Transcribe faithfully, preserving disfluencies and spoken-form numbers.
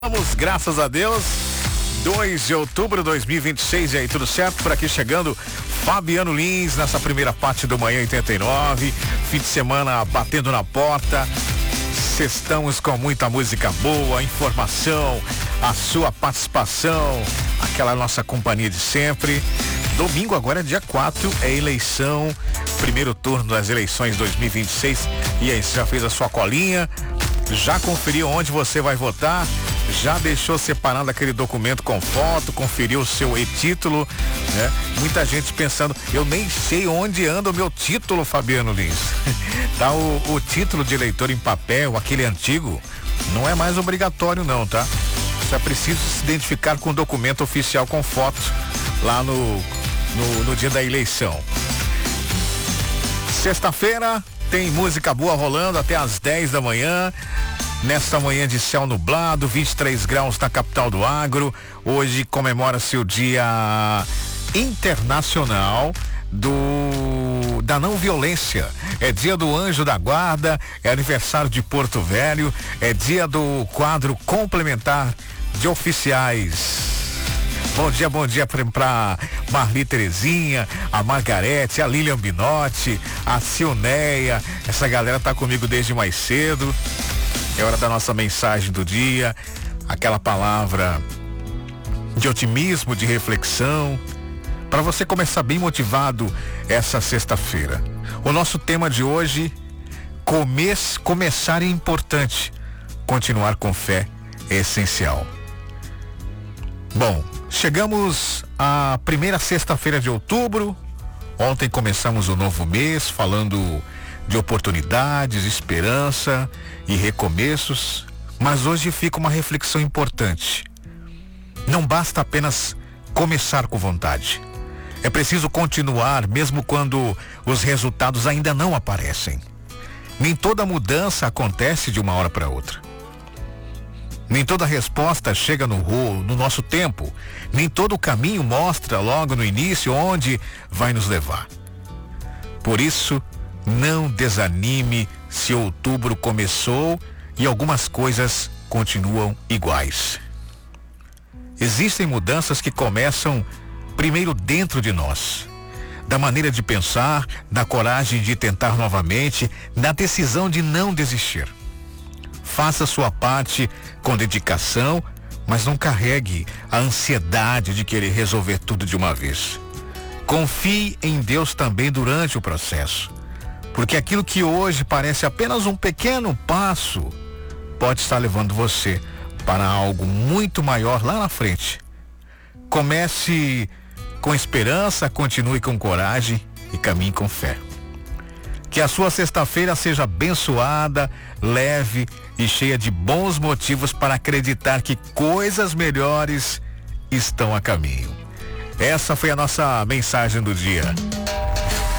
Vamos, graças a Deus, dois de outubro de dois mil e vinte e seis, e aí, tudo certo? Por aqui chegando Fabiano Lins nessa primeira parte do Manhã oitenta e nove, fim de semana batendo na porta, estamos com muita música boa, informação, a sua participação, aquela nossa companhia de sempre. Domingo agora é dia quatro, é eleição, primeiro turno das eleições dois mil e vinte e seis, e aí, você já fez a sua colinha? Já conferiu onde você vai votar? Já deixou separado aquele documento com foto? Conferiu o seu e-título, né? Muita gente pensando, eu nem sei onde anda o meu título, Fabiano Lins. Tá, o, o título de eleitor em papel, aquele antigo, não é mais obrigatório não, tá? Só é preciso se identificar com o documento oficial com foto lá no, no, no dia da eleição. Sexta-feira tem música boa rolando até às dez da manhã. Nesta manhã de céu nublado, vinte e três graus na capital do agro. Hoje comemora-se o Dia Internacional do da Não Violência. É dia do Anjo da Guarda, é aniversário de Porto Velho, é dia do quadro complementar de oficiais. Bom dia, bom dia pra Marli Terezinha, a Margarete, a Lilian Binotti, a Silneia. Essa galera tá comigo desde mais cedo. É hora da nossa mensagem do dia, aquela palavra de otimismo, de reflexão, para você começar bem motivado essa sexta-feira. O nosso tema de hoje, come- começar é importante, continuar com fé é essencial. Bom, chegamos à primeira sexta-feira de outubro. Ontem começamos o novo mês falando de oportunidades, esperança e recomeços, mas hoje fica uma reflexão importante. Não basta apenas começar com vontade. É preciso continuar mesmo quando os resultados ainda não aparecem. Nem toda mudança acontece de uma hora para outra. Nem toda resposta chega no, no nosso tempo. Nem todo caminho mostra logo no início onde vai nos levar. Por isso, não desanime se outubro começou e algumas coisas continuam iguais. Existem mudanças que começam primeiro dentro de nós, da maneira de pensar, da coragem de tentar novamente, da decisão de não desistir. Faça sua parte com dedicação, mas não carregue a ansiedade de querer resolver tudo de uma vez. Confie em Deus também durante o processo, porque aquilo que hoje parece apenas um pequeno passo pode estar levando você para algo muito maior lá na frente. Comece com esperança, continue com coragem e caminhe com fé. Que a sua sexta-feira seja abençoada, leve e cheia de bons motivos para acreditar que coisas melhores estão a caminho. Essa foi a nossa mensagem do dia.